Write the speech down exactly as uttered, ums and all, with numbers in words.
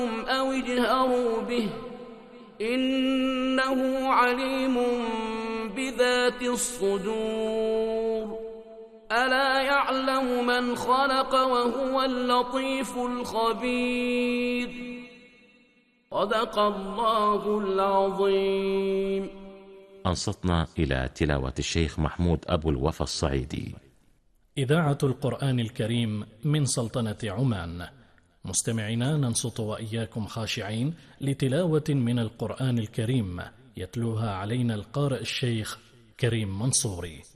أو اجهروا به إنه عليم بذات الصدور ألا يعلم من خلق وهو اللطيف الخبير صدق الله العظيم. أنصتنا إلى تلاوة الشيخ محمود أبو الوفا الصعيدي. إذاعة القرآن الكريم من سلطنة عمان. مستمعينا، ننصت وإياكم خاشعين لتلاوة من القرآن الكريم يتلوها علينا القارئ الشيخ كريم منصوري.